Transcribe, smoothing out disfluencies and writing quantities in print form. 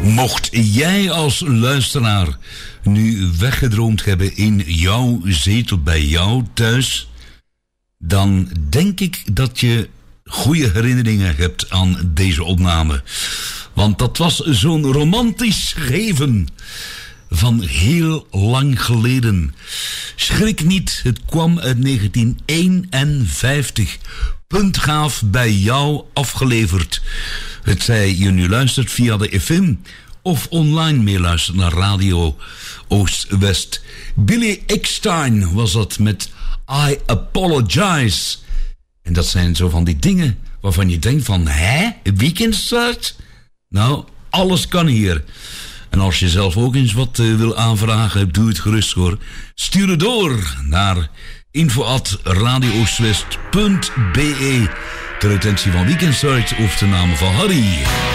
Mocht jij als luisteraar nu weggedroomd hebben in jouw zetel bij jou thuis, dan denk ik dat je goede herinneringen hebt aan deze opname. Want dat was zo'n romantisch geven van heel lang geleden. Schrik niet, het kwam uit 1951. Puntgaaf bij jou afgeleverd. Het zij je nu luistert via de FM of online meeluistert naar Radio Oost-West. Billy Eckstine was dat met I Apologize. En dat zijn zo van die dingen waarvan je denkt van, weekendstart? Nou, alles kan hier. En als je zelf ook eens wat wil aanvragen, doe het gerust hoor. Stuur het door naar info@radiooostwest.be ter attentie van Weekendstart of de naam van Harry.